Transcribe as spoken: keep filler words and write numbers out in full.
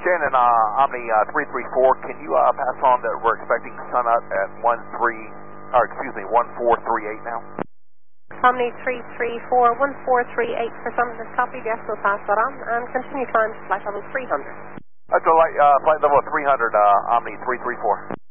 Shannon, uh, Omni uh, three three four, can you uh, pass on that we're expecting sun up at one three, or excuse me, one four three eight now? Omni three three four, one four three eight for some of this copy. Yes, we'll pass that on and continue climb to flight level three hundred. That's a light, uh, flight level of three hundred, uh, Omni three three four.